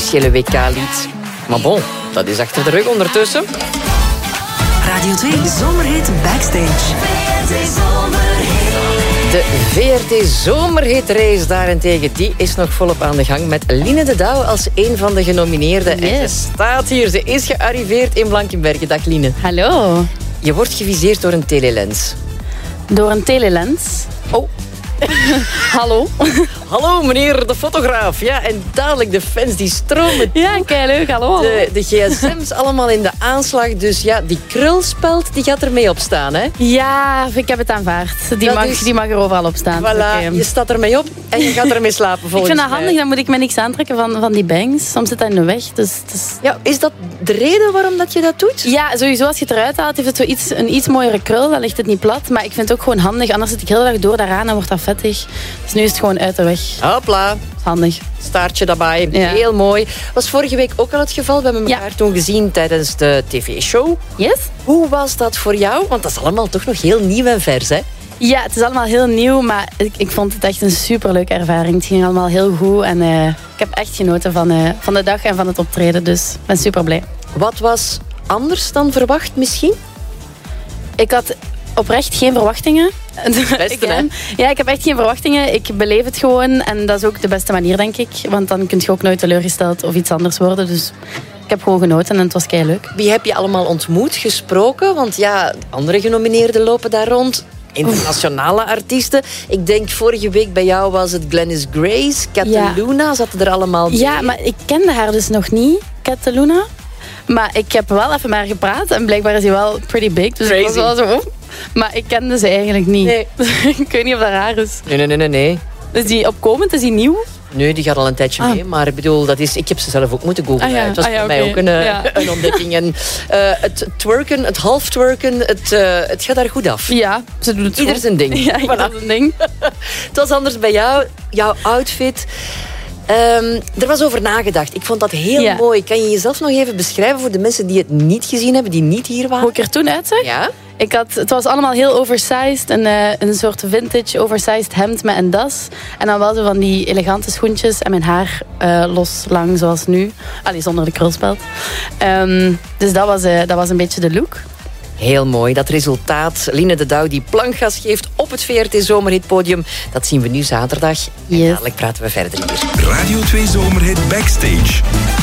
officiële WK-lied. Maar bon, dat is achter de rug ondertussen. Radio 2 Zomerhit Backstage. De VRT Zomerhitrace daarentegen, die is nog volop aan de gang met Line de Douw als een van de genomineerden. Yes. En ze staat hier, ze is gearriveerd in Blankenberge. Dag Line. Hallo. Je wordt geviseerd door een telelens. Door een telelens. Oh. Hallo. Hallo meneer de fotograaf. Ja, en dadelijk de fans die stromen. Ja, keileuk. Hallo. De gsm's allemaal in de aanslag. Dus ja, die krulspeld die gaat ermee op staan, hè? Ja, ik heb het aanvaard. Die mag er overal op staan. Voilà, Okay. je staat ermee op en je gaat ermee slapen Ik volgens vind dat mij. handig, dan moet ik me niks aantrekken van die bangs. Soms zit dat in de weg. Dus. Ja, is dat de reden waarom dat je dat doet? Ja, sowieso als je het eruit haalt, heeft het een iets mooiere krul. Dan ligt het niet plat. Maar ik vind het ook gewoon handig. Anders zit ik heel de dag door daaraan en wordt dat vettig. Dus nu is het gewoon uit de weg. Hopla. Handig. Staartje daarbij. Ja. Heel mooi. Was vorige week ook al het geval. We hebben elkaar toen gezien tijdens de tv-show. Yes? Hoe was dat voor jou? Want dat is allemaal toch nog heel nieuw en vers, hè? Ja, het is allemaal heel nieuw, maar ik vond het echt een superleuke ervaring. Het ging allemaal heel goed en ik heb echt genoten van de dag en van het optreden. Dus ik ben super blij. Wat was anders dan verwacht misschien? Ik had oprecht geen verwachtingen. Beste, hè? Ja, ik heb echt geen verwachtingen. Ik beleef het gewoon en dat is ook de beste manier, denk ik. Want dan kun je ook nooit teleurgesteld of iets anders worden. Dus ik heb gewoon genoten en het was keileuk. Wie heb je allemaal ontmoet, gesproken? Want ja, andere genomineerden lopen daar rond. Internationale artiesten. Ik denk vorige week bij jou was het Glennis Grace, Cataluna, zaten er allemaal bij. Ja, maar ik kende haar dus nog niet, Cataluna. Maar ik heb wel even met haar gepraat en blijkbaar is hij wel pretty big. Dus ik was wel zo op. Maar ik kende ze eigenlijk niet. Nee. Ik weet niet of dat raar is. Nee. Is die opkomend? Is die nieuw? Nee, die gaat al een tijdje mee. Maar ik bedoel, ik heb ze zelf ook moeten googlen. Ah, ja. Het was voor mij ook een ontdekking. En het twerken, het half twerken, het gaat daar goed af. Ja, ze doet het Ieder goed. zijn ding. Ja, ieder zijn ding. Het was anders bij jou, jouw outfit. Er was over nagedacht. Ik vond dat heel mooi. Kan je jezelf nog even beschrijven voor de mensen die het niet gezien hebben, die niet hier waren? Hoe ik er toen uitzag? Ja. Het was allemaal heel oversized. Een soort vintage oversized hemd met een das. En dan wel zo van die elegante schoentjes. En mijn haar los, lang, zoals nu. Allee, zonder de krulspeld. Dus dat was een beetje de look. Heel mooi, dat resultaat. Line de Douw die plankgas geeft op het VRT Zomerhitpodium. Dat zien we nu zaterdag. En dadelijk praten we verder hier. Radio 2 Zomerhit Backstage.